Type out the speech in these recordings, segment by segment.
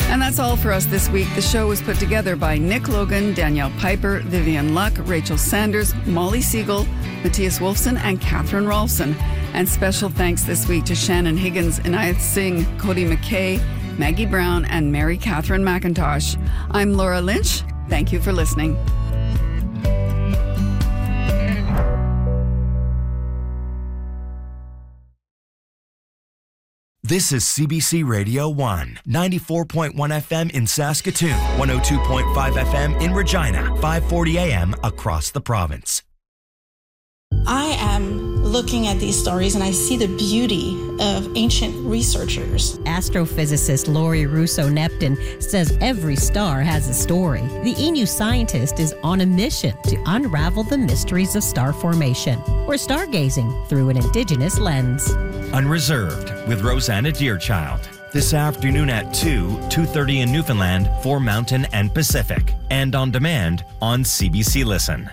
And that's all for us this week. The show was put together by Nick Logan, Danielle Piper, Vivian Luck, Rachel Sanders, Molly Siegel, Matthias Wolfson, and Catherine Rolfson. And special thanks this week to Shannon Higgins, Inayat Singh, Cody McKay, Maggie Brown, and Mary Catherine McIntosh. I'm Laura Lynch. Thank you for listening. This is CBC Radio 1, 94.1 FM in Saskatoon, 102.5 FM in Regina, 540 AM across the province. I am looking at these stories and I see the beauty of ancient researchers. Astrophysicist Laurie Russo-Neptun says every star has a story. The E! Scientist is on a mission to unravel the mysteries of star formation. We're stargazing through an Indigenous lens. Unreserved with Rosanna Deerchild. This afternoon at 2:30 in Newfoundland for Mountain and Pacific. And on demand on CBC Listen.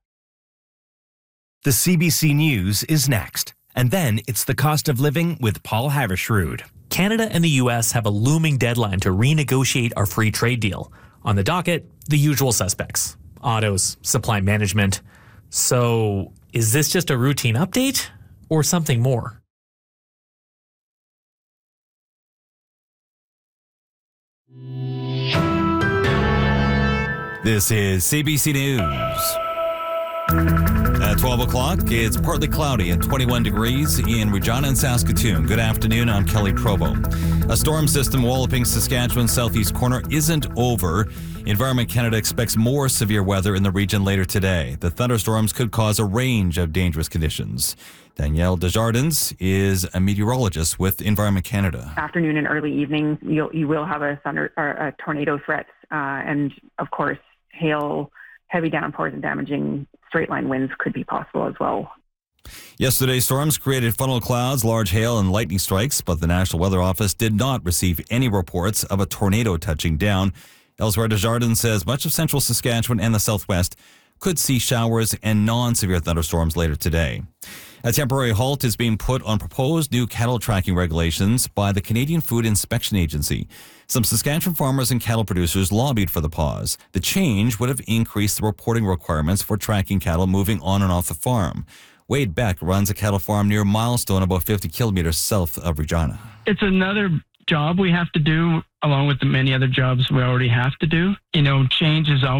The CBC News is next. And then it's the cost of living with Paul Havershrud. Canada and the U.S. have a looming deadline to renegotiate our free trade deal. On the docket, the usual suspects. Autos, supply management. So, is this just a routine update or something more? This is CBC News. At 12 o'clock, it's partly cloudy at 21 degrees in Regina and Saskatoon. Good afternoon, I'm Kelly Provo. A storm system walloping Saskatchewan's southeast corner isn't over. Environment Canada expects more severe weather in the region later today. The thunderstorms could cause a range of dangerous conditions. Danielle Desjardins is a meteorologist with Environment Canada. Afternoon and early evening, you will have a tornado threat, and of course, hail, heavy downpours, and damaging straight-line winds could be possible as well. Yesterday's storms created funnel clouds, large hail, and lightning strikes, but the National Weather Office did not receive any reports of a tornado touching down. Elsewhere, Desjardins says much of central Saskatchewan and the southwest could see showers and non-severe thunderstorms later today. A temporary halt is being put on proposed new cattle tracking regulations by the Canadian Food Inspection Agency. Some Saskatchewan farmers and cattle producers lobbied for the pause. The change would have increased the reporting requirements for tracking cattle moving on and off the farm. Wade Beck runs a cattle farm near Milestone, about 50 kilometers south of Regina. It's another job we have to do, along with the many other jobs we already have to do. Change is always